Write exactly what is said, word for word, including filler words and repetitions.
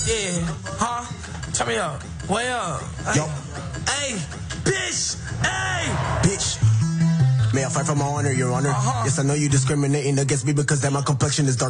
Yeah. Huh? Turn me up. Way up. Hey. Yo. Hey. Bitch. Hey. Bitch. May I fight for my honor, your honor? Uh-huh. Yes, I know you discriminating against me because that my complexion is dark.